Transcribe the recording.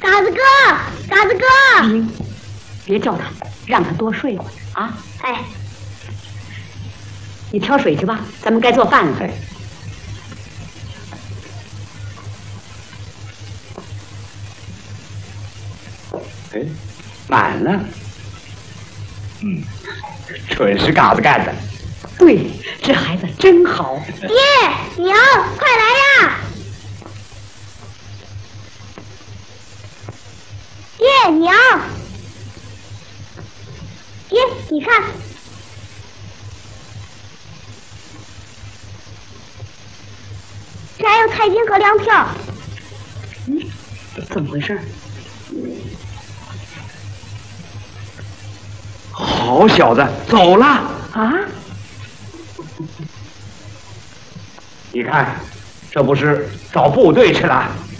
嘎子哥，嘎子哥， 别叫他，让他多睡会儿啊！ 哎， 你挑水去吧，咱们该做饭了。 哎，满了。准是嘎子干的。 对，这孩子真好。 爹娘，快来呀！爹娘，爹，你看，这还有菜金和粮票。 怎么回事？ 好小子，走了啊！ 你看，这不是找部队去了？